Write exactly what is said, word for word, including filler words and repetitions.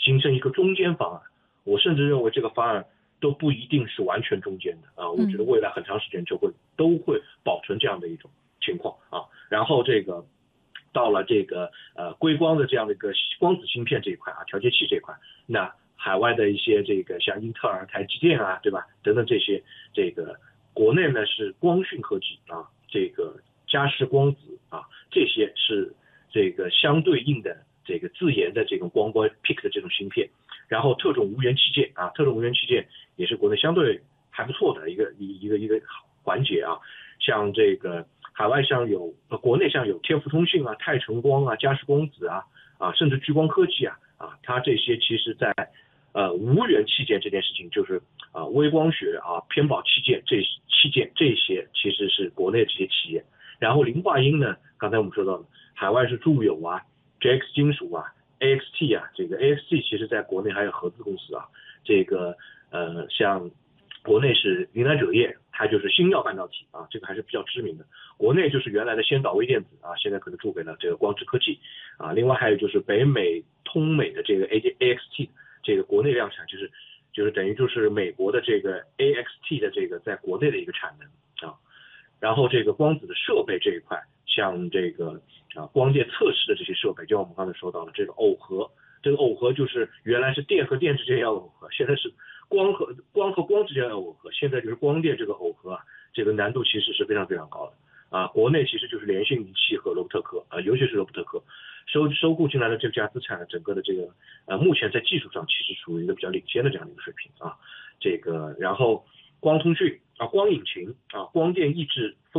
形成一个中间方案。我甚至认为这个方案都不一定是完全中间的啊，我觉得未来很长时间就会都会保存这样的一种情况啊。然后这个到了这个呃硅光的这样的一个光子芯片这一块啊，调节器这一块，那海外的一些这个像英特尔、台积电啊，对吧？等等这些，这个国内呢是光讯科技啊，这个嘉实光子啊，这些是这个相对应的这个自研的这种光波 P I C 的这种芯片。然后特种无源器件啊，特种无源器件也是国内相对还不错的一个一个一个环节啊。像这个海外像有，呃，国内像有天福通讯啊、泰成光啊、嘉实光子啊啊，甚至聚光科技啊啊，它这些其实在呃无源器件这件事情，就是啊微光学啊、偏宝器件这器件这些其实是国内这些企业。然后磷化铟呢，刚才我们说到的，海外是住友啊、J X 金属啊。A X T 啊，这个 A X T 其实在国内还有合资公司啊，这个呃像国内是云南锗业，它就是新耀半导体啊，这个还是比较知名的。国内就是原来的先导微电子啊，现在可能注给了这个光智科技啊。另外还有就是北美通美的这个 A A X T， 这个国内量产就是就是等于就是美国的这个 A X T 的这个在国内的一个产能啊。然后这个光子的设备这一块，像这个啊光电测试的这些设备，就像我们刚才说到的这个耦合，这个耦合就是原来是电和电之间要耦合，现在是光和光和光之间要耦合，现在就是光电这个耦合啊，这个难度其实是非常非常高的啊。国内其实就是联讯仪器和罗伯特科啊，尤其是罗伯特科收收购进来的这家资产，整个的这个呃目前在技术上其实属于一个比较领先的这样的一个水平啊。这个然后光通讯啊、光引擎啊、光电抑制